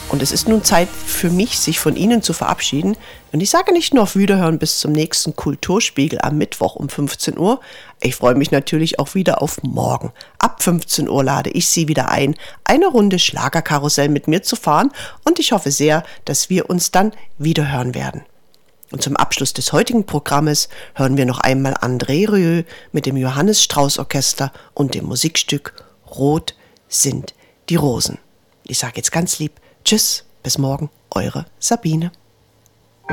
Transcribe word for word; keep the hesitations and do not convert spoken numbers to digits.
Und es ist nun Zeit für mich, sich von Ihnen zu verabschieden. Und ich sage nicht nur auf Wiederhören bis zum nächsten Kulturspiegel am Mittwoch um fünfzehn Uhr. Ich freue mich natürlich auch wieder auf morgen. Ab fünfzehn Uhr lade ich Sie wieder ein, eine Runde Schlagerkarussell mit mir zu fahren. Und ich hoffe sehr, dass wir uns dann wiederhören werden. Und zum Abschluss des heutigen Programmes hören wir noch einmal André Rieu mit dem Johannes Strauß Orchester und dem Musikstück Rot sind die Rosen. Ich sage jetzt ganz lieb Tschüss, bis morgen, eure Sabine.